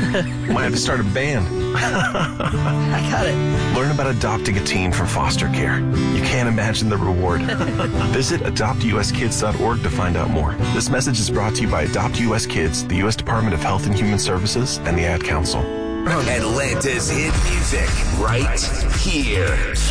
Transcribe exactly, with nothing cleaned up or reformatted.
Might have to start a band. I got it. Learn about adopting a teen from foster care. You can't imagine the reward. Visit adopt u s kids dot org to find out more. This message is brought to you by Adopt U S Kids, the U S Department of Health and Human Services, and the Ad Council. Atlanta's hit music right here.